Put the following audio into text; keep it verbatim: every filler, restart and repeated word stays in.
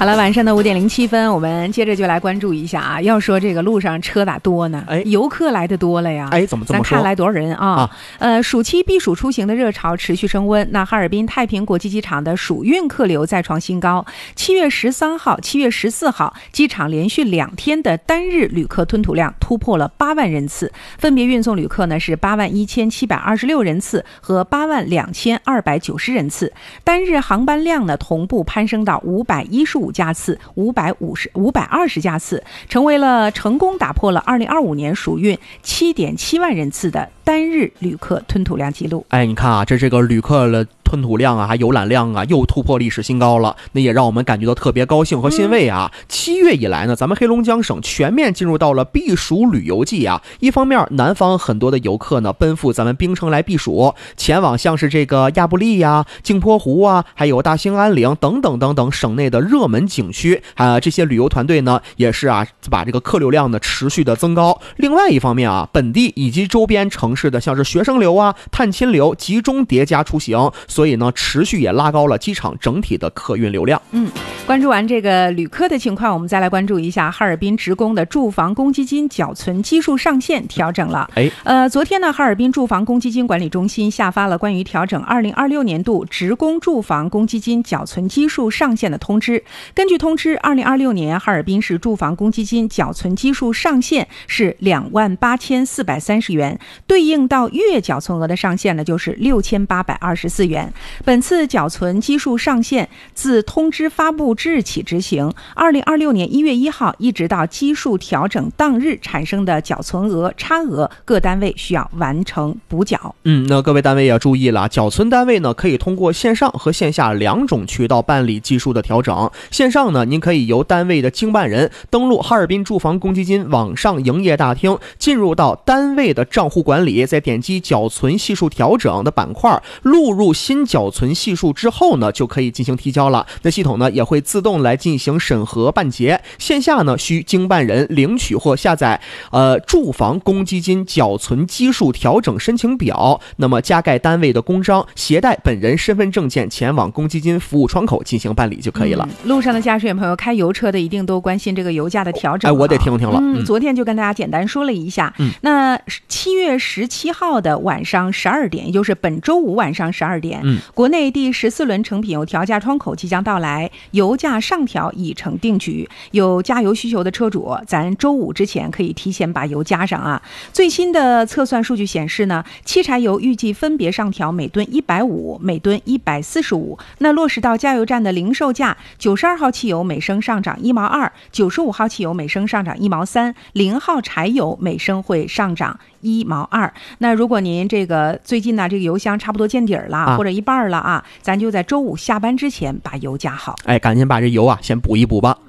好了，晚上的五点零七分，我们接着就来关注一下啊。要说这个路上车咋多呢？哎，游客来的多了呀。 哎，怎么这么说？ 咱看来多少人啊？啊呃，暑期避暑出行的热潮持续升温。那哈尔滨太平国际机场的暑运客流再创新高。七月十三号、七月十四号，机场连续两天的单日旅客吞吐量突破了八万人次，分别运送旅客呢是八万一千七百二十六人次和八万两千二百九十人次，单日航班量呢同步攀升到五百一十五架次、五百五十、五百二十架次，成为了成功打破了二零二五年暑运七点七万人次的单日旅客吞吐量记录。 哎，你看啊，这这个旅客的吞吐量啊，还游览量啊，又突破历史新高了，那也让我们感觉到特别高兴和欣慰啊。嗯、七月以来呢，咱们黑龙江省全面进入到了避暑旅游季啊。一方面，南方很多的游客呢奔赴咱们冰城来避暑，前往像是这个亚布力呀、镜泊湖啊，还有大兴安岭等等等等省内的热门景区啊。这些旅游团队呢，也是啊把这个客流量呢持续的增高。另外一方面啊，本地以及周边城市的像是学生流啊、探亲流集中叠加出行，所以呢，持续也拉高了机场整体的客运流量。 嗯，关注完这个旅客的情况，我们再来关注一下哈尔滨职工的住房公积金缴存基数上限调整了。哎，呃，昨天呢，哈尔滨住房公积金管理中心下发了关于调整二零二六年度职工住房公积金缴存基数上限的通知。根据通知，二零二六年哈尔滨市住房公积金缴存基数上限是两万八千四百三十元，对应到月缴存额的上限呢就是六千八百二十四元。本次缴存基数上限自通知发布之日起执行，二零二六年一月一号一直到基数调整当日产生的缴存额差额，各单位需要完成补缴。 嗯，那各位单位也要注意了，缴存单位呢可以通过线上和线下两种渠道办理基数的调整。线上呢，您可以由单位的经办人登录哈尔滨住房公积金网上营业大厅，进入到单位的账户管理，再点击缴存系数调整的板块，录入新缴存系数之后呢，就可以进行提交了。那系统呢也会自动来进行审核办结。线下呢需经办人领取或下载呃住房公积金缴存基数调整申请表，那么加盖单位的公章，携带本人身份证件前往公积金服务窗口进行办理就可以了。 嗯、路上的驾驶员朋友，开油车的一定都关心这个油价的调整。 哎，我得听听了。 嗯，嗯昨天就跟大家简单说了一下。嗯，那七月十七号的晚上十二点，也就是本周五晚上十二点，嗯，国内第十四轮成品油调价窗口即将到来，油价上调已成定局。有加油需求的车主，咱周五之前可以提前把油加上啊。最新的测算数据显示呢，汽柴油预计分别上调每吨一百五、每吨一百四十五。那落实到加油站的零售价，九十二号汽油每升上涨一毛二，九十五号汽油每升上涨一毛三，零号柴油每升会上涨一毛二。那如果您这个最近呢，这个油箱差不多见底儿了、啊、或者一半了啊，咱就在周五下班之前把油加好。 哎，赶紧把这油啊先补一补吧。